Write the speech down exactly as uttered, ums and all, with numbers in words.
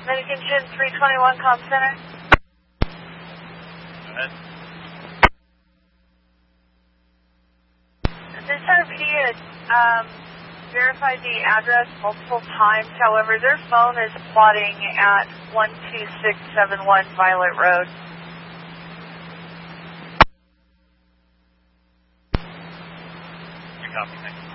Medication three twenty-one Comm Center. Go ahead. This R P had um, verified the address multiple times. However, their phone is plotting at one two six seven one Violet Road. Copy, thank you.